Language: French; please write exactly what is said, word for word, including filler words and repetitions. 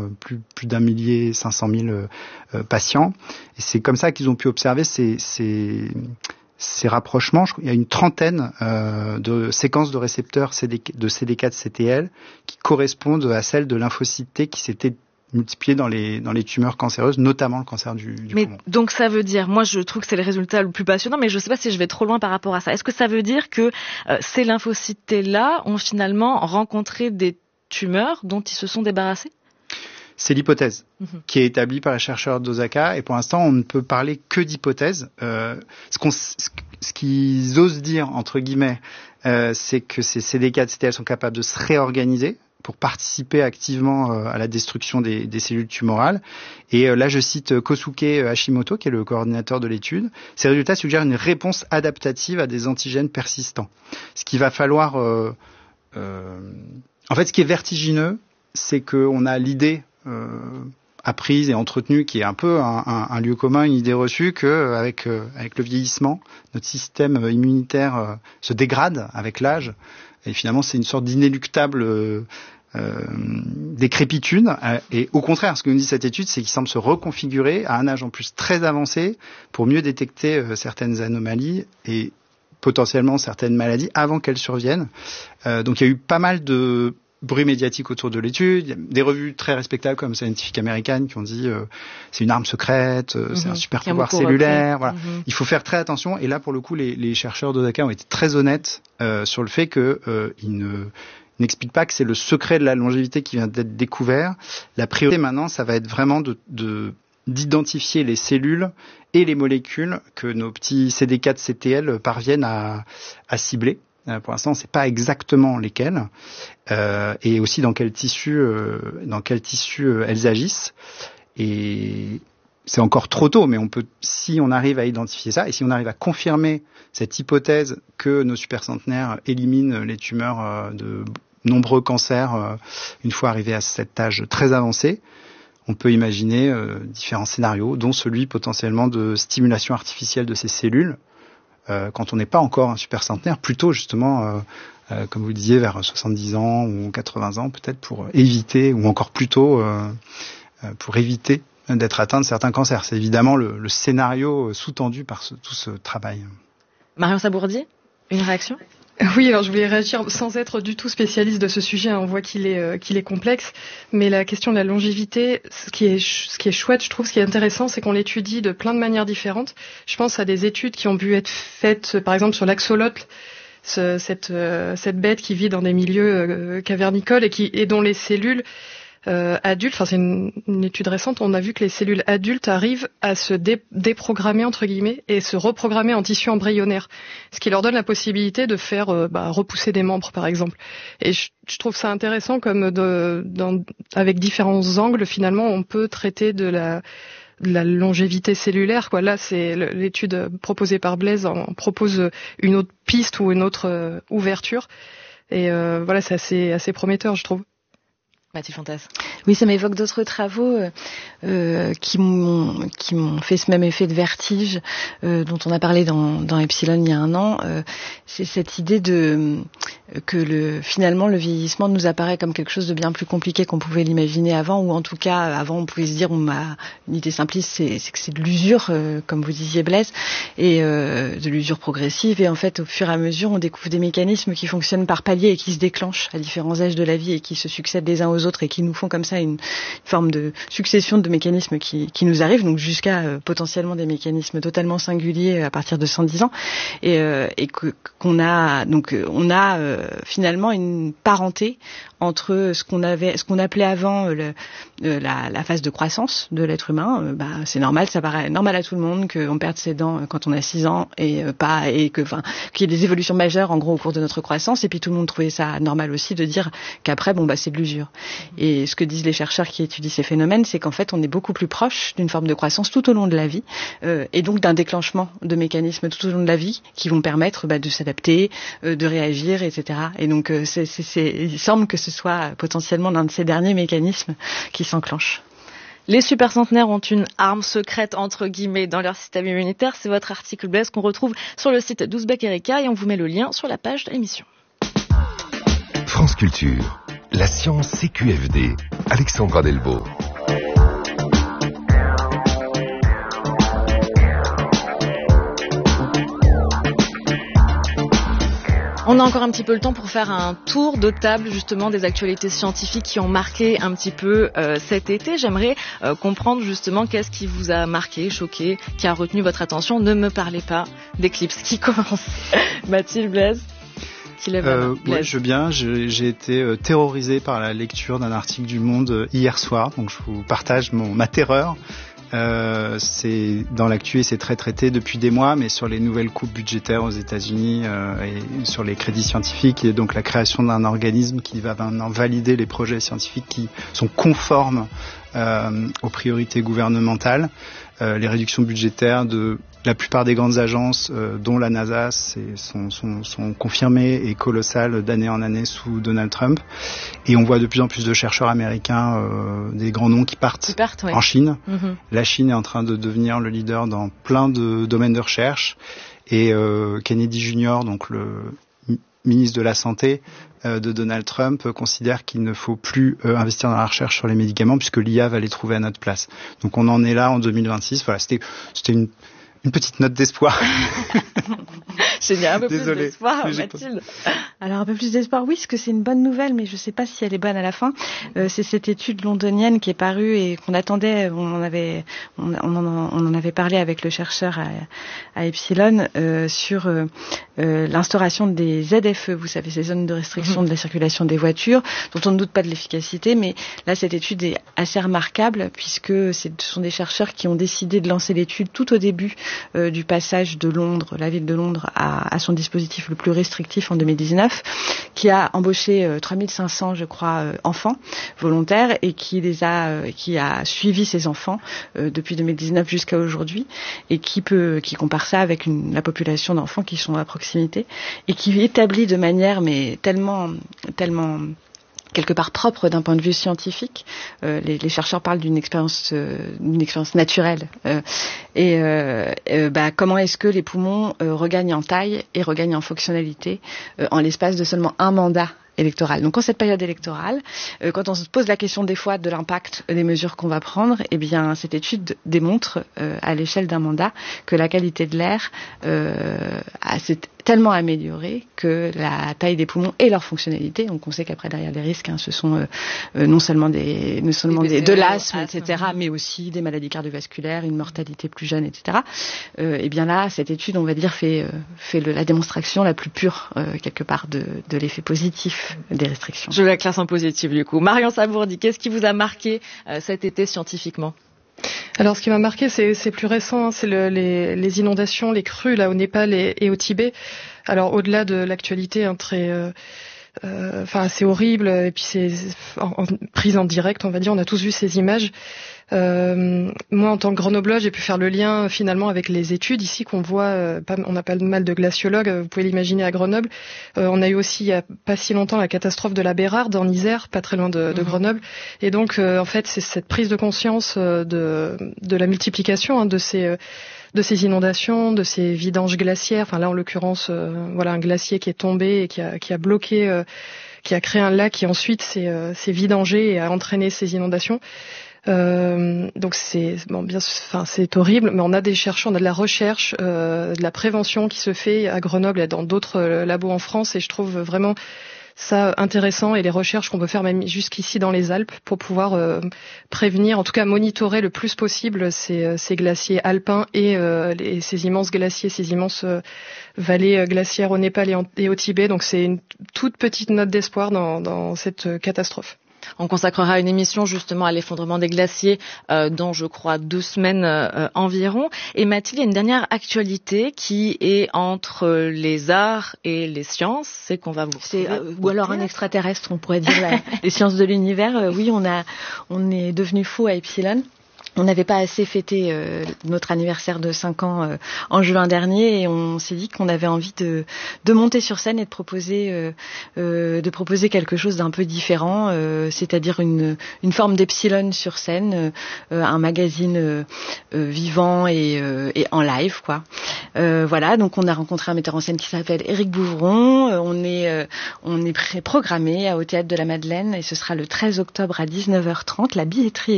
plus, plus d'un millier, cinq cent mille euh, patients. Et c'est comme ça qu'ils ont pu observer ces, ces, ces rapprochements. Il y a une trentaine euh, de séquences de récepteurs C D, de C D quatre C T L qui correspondent à celles de lymphocytes T qui s'étaient multipliées dans les, dans les tumeurs cancéreuses, notamment le cancer du, du mais poumon. Donc ça veut dire, moi je trouve que c'est le résultat le plus passionnant, mais je ne sais pas si je vais trop loin par rapport à ça. Est-ce que ça veut dire que euh, ces lymphocytes T-là ont finalement rencontré des tumeurs dont ils se sont débarrassés ? C'est l'hypothèse mmh. qui est établie par les chercheurs d'Osaka, et pour l'instant on ne peut parler que d'hypothèse. Euh, ce, qu'on, ce qu'ils osent dire, entre guillemets, euh, c'est que ces C D quatre C T L sont capables de se réorganiser pour participer activement euh, à la destruction des, des cellules tumorales. Et euh, là, je cite Kosuke Hashimoto, qui est le coordinateur de l'étude. Ces résultats suggèrent une réponse adaptative à des antigènes persistants. Ce qu'il va falloir... Euh, euh, en fait, ce qui est vertigineux, c'est qu'on a l'idée euh, apprise et entretenue, qui est un peu un, un, un lieu commun, une idée reçue, qu'avec euh, avec le vieillissement, notre système immunitaire euh, se dégrade avec l'âge. Et finalement, c'est une sorte d'inéluctable euh, euh, décrépitude. Et au contraire, ce que nous dit cette étude, c'est qu'il semble se reconfigurer à un âge en plus très avancé pour mieux détecter euh, certaines anomalies et potentiellement certaines maladies avant qu'elles surviennent. Euh, donc il y a eu pas mal de bruit médiatique autour de l'étude. Il y a des revues très respectables comme Scientific American qui ont dit euh, c'est une arme secrète, euh, mmh, c'est un super pouvoir cellulaire. Voilà. Mmh. Il faut faire très attention. Et là, pour le coup, les, les chercheurs d'Osaka ont été très honnêtes euh, sur le fait qu'ils euh, ne n'expliquent pas que c'est le secret de la longévité qui vient d'être découvert. La priorité maintenant, ça va être vraiment de, de d'identifier les cellules et les molécules que nos petits C D quatre C T L parviennent à, à cibler. Pour l'instant, on ne sait pas exactement lesquelles, euh, et aussi dans quel tissu, euh, dans quel tissu euh, elles agissent. Et c'est encore trop tôt, mais on peut, si on arrive à identifier ça, et si on arrive à confirmer cette hypothèse que nos supercentenaires éliminent les tumeurs euh, de nombreux cancers euh, une fois arrivés à cet âge très avancé, on peut imaginer euh, différents scénarios, dont celui potentiellement de stimulation artificielle de ces cellules, euh, quand on n'est pas encore un supercentenaire, plutôt justement, euh, euh, comme vous le disiez, vers soixante-dix ans ou quatre-vingts ans, peut-être pour éviter, ou encore plus tôt, euh, euh, pour éviter d'être atteint de certains cancers. C'est évidemment le, le scénario sous-tendu par ce, tout ce travail. Marion Sabourdi, une réaction ? Oui, alors je voulais réagir sans être du tout spécialiste de ce sujet. On voit qu'il est euh, qu'il est complexe, mais la question de la longévité, ce qui est ce qui est chouette, je trouve, ce qui est intéressant, c'est qu'on l'étudie de plein de manières différentes. Je pense à des études qui ont pu être faites, par exemple sur l'axolotl, ce, cette euh, cette bête qui vit dans des milieux euh, cavernicoles et qui et dont les cellules Euh, adultes, enfin c'est une, une étude récente, on a vu que les cellules adultes arrivent à se dé, déprogrammer entre guillemets et se reprogrammer en tissu embryonnaire, ce qui leur donne la possibilité de faire euh, bah, repousser des membres par exemple. Et je, je trouve ça intéressant comme de, dans, avec différents angles finalement on peut traiter de la de la longévité cellulaire, quoi. Là, c'est l'étude proposée par Blaise en propose une autre piste ou une autre euh, ouverture. Et euh, voilà, c'est assez assez prometteur, je trouve. Mathilde Fontas. Oui, ça m'évoque d'autres travaux euh, euh, qui m'ont qui m'ont fait ce même effet de vertige euh, dont on a parlé dans dans Epsilon il y a un an. Euh, c'est cette idée de que le finalement le vieillissement nous apparaît comme quelque chose de bien plus compliqué qu'on pouvait l'imaginer avant, ou en tout cas avant on pouvait se dire, on a une idée simpliste, c'est, c'est que c'est de l'usure, euh, comme vous disiez Blaise, et euh, de l'usure progressive. Et en fait, au fur et à mesure, on découvre des mécanismes qui fonctionnent par paliers et qui se déclenchent à différents âges de la vie et qui se succèdent les uns aux autres et qui nous font comme ça une, une forme de succession de mécanismes qui, qui nous arrivent, donc jusqu'à euh, potentiellement des mécanismes totalement singuliers à partir de cent dix ans, et, euh, et que, qu'on a donc on a euh, finalement une parenté entre ce qu'on avait, ce qu'on appelait avant le, euh, la, la phase de croissance de l'être humain. Euh, bah, c'est normal, ça paraît normal à tout le monde qu'on perde ses dents quand on a six ans et euh, pas et que, enfin, qu'il y ait des évolutions majeures en gros au cours de notre croissance. Et puis tout le monde trouvait ça normal aussi de dire qu'après, bon bah c'est de l'usure. Et ce que disent les chercheurs qui étudient ces phénomènes, c'est qu'en fait on est beaucoup plus proche d'une forme de croissance tout au long de la vie, euh, et donc d'un déclenchement de mécanismes tout au long de la vie qui vont permettre bah, de s'adapter, euh, de réagir, et cetera. Et donc euh, c'est, c'est, c'est, il semble que ce soit potentiellement l'un de ces derniers mécanismes qui s'enclenchent. Les supercentenaires ont une arme secrète, entre guillemets, dans leur système immunitaire. C'est votre article Blaise qu'on retrouve sur le site d'Ouzbek Erika et on vous met le lien sur la page de l'émission. France Culture. La science C Q F D. Alexandra Delvaux. On a encore un petit peu le temps pour faire un tour de table justement des actualités scientifiques qui ont marqué un petit peu euh, cet été. J'aimerais euh, comprendre justement qu'est-ce qui vous a marqué, choqué, qui a retenu votre attention. Ne me parlez pas d'éclipse qui commence. Mathilde, Blaise qui lève euh, la ouais, je veux bien. Je, j'ai été euh, terrorisé par la lecture d'un article du Monde euh, hier soir. Donc je vous partage mon, ma terreur. Euh, c'est dans l'actu et c'est très traité depuis des mois, mais sur les nouvelles coupes budgétaires aux États-Unis euh, et sur les crédits scientifiques et donc la création d'un organisme qui va maintenant valider les projets scientifiques qui sont conformes euh, aux priorités gouvernementales. Euh, les réductions budgétaires de la plupart des grandes agences, euh, dont la NASA, c'est, sont, sont, sont confirmées et colossales d'année en année sous Donald Trump. Et on voit de plus en plus de chercheurs américains, euh, des grands noms qui partent, qui partent ouais. en Chine. Mm-hmm. La Chine est en train de devenir le leader dans plein de domaines de recherche. Et euh, Kennedy junior, donc le ministre de la Santé euh, de Donald Trump, euh, considère qu'il ne faut plus euh, investir dans la recherche sur les médicaments puisque l'I A va les trouver à notre place. Donc on en est là en deux mille vingt-six. Voilà, c'était, c'était une, une petite note d'espoir. Génial, un peu Désolé, plus d'espoir, Mathilde. Alors un peu plus d'espoir, oui, parce que c'est une bonne nouvelle, mais je ne sais pas si elle est bonne à la fin. Euh, c'est cette étude londonienne qui est parue et qu'on attendait, on en avait, on, on, en, on en avait parlé avec le chercheur à, à Epsilon euh, sur euh, euh, l'instauration des Z F E, vous savez, ces zones de restriction de la circulation des voitures, dont on ne doute pas de l'efficacité, mais là cette étude est assez remarquable puisque ce sont des chercheurs qui ont décidé de lancer l'étude tout au début euh, du passage de Londres, la ville de Londres, à, à son dispositif le plus restrictif en deux mille dix-neuf, qui a embauché euh, trois mille cinq cents, je crois, euh, enfants volontaires et qui les a, euh, qui a suivi ces enfants euh, depuis deux mille dix-neuf jusqu'à aujourd'hui et qui peut, qui compare ça avec une, la population d'enfants qui sont à proximité et qui établit de manière mais tellement, tellement quelque part propre d'un point de vue scientifique. Euh, les, les chercheurs parlent d'une expérience, euh, d'une expérience naturelle. Euh, et euh, euh, bah, comment est-ce que les poumons euh, regagnent en taille et regagnent en fonctionnalité euh, en l'espace de seulement un mandat électorale. Donc en cette période électorale, euh, quand on se pose la question des fois de l'impact des mesures qu'on va prendre, eh bien cette étude démontre euh, à l'échelle d'un mandat que la qualité de l'air euh, a, s'est tellement améliorée que la taille des poumons et leur fonctionnalité, donc on sait qu'après derrière les risques, hein, ce sont euh, euh, non seulement des, non seulement des, de l'asthme, et cetera, mais aussi des maladies cardiovasculaires, une mortalité plus jeune, et cetera. Euh, et bien là, cette étude, on va dire, fait, euh, fait le, la démonstration la plus pure euh, quelque part de, de l'effet positif des restrictions. Je la classe en positif du coup. Marion Sabourdi, qu'est-ce qui vous a marqué euh, cet été scientifiquement ? Alors, ce qui m'a marqué, c'est, c'est plus récent, hein, c'est le, les, les inondations, les crues là au Népal et, et au Tibet. Alors, au-delà de l'actualité, hein, très, euh, euh, enfin, assez horrible, et puis c'est en, en, prise en direct, on va dire. On a tous vu ces images. Euh, moi, en tant que grenobloise, j'ai pu faire le lien finalement avec les études ici qu'on voit. Euh, pas, on n'a pas mal de glaciologues, vous pouvez l'imaginer à Grenoble. Euh, on a eu aussi il y a pas si longtemps la catastrophe de la Bérarde en Isère, pas très loin de, de Grenoble. Et donc, euh, en fait, c'est cette prise de conscience euh, de, de la multiplication hein, de ces euh, de ces inondations, de ces vidanges glaciaires. Enfin là, en l'occurrence, euh, voilà un glacier qui est tombé et qui a, qui a bloqué, euh, qui a créé un lac qui ensuite s'est, euh, s'est vidangé et a entraîné ces inondations. Euh, donc c'est bon, bien, enfin c'est horrible, mais on a des chercheurs, on a de la recherche, euh, de la prévention qui se fait à Grenoble et dans d'autres euh, labos en France, et je trouve vraiment ça intéressant, et les recherches qu'on peut faire même jusqu'ici dans les Alpes pour pouvoir euh, prévenir, en tout cas monitorer le plus possible ces, ces glaciers alpins et euh, les, ces immenses glaciers, ces immenses euh, vallées glaciaires au Népal et, en, et au Tibet. Donc c'est une toute petite note d'espoir dans, dans cette catastrophe. On consacrera une émission justement à l'effondrement des glaciers euh, dans, je crois, deux semaines euh, environ. Et Mathilde, il y a une dernière actualité qui est entre les arts et les sciences. C'est qu'on va vous c'est, euh, ou alors un extraterrestre, on pourrait dire la, les sciences de l'univers. Euh, oui, on a, on est devenu fou à Epsilon. On n'avait pas assez fêté euh, notre anniversaire de cinq ans euh, en juin dernier et on s'est dit qu'on avait envie de, de monter sur scène et de proposer, euh, euh, de proposer quelque chose d'un peu différent, euh, c'est-à-dire une, une forme d'Epsilon sur scène, euh, un magazine euh, euh, vivant et, euh, et en live, quoi. Euh, voilà, donc on a rencontré un metteur en scène qui s'appelle Éric Bouvron. Euh, on est, euh, on est pré- programmé au Théâtre de la Madeleine et ce sera le treize octobre à dix-neuf heures trente. La billetterie